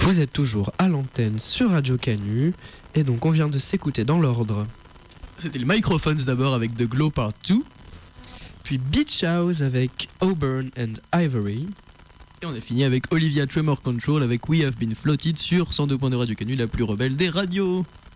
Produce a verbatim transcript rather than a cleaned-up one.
Vous êtes toujours à l'antenne sur Radio Canu, et donc on vient de s'écouter dans l'ordre. C'était le Microphones d'abord avec The Glow Part deux. Puis Beach House avec Auburn and Ivory. Et on a fini avec Olivia Tremor Control avec We Have Been Floated sur cent deux point deux Radio Canu, la plus rebelle des radios.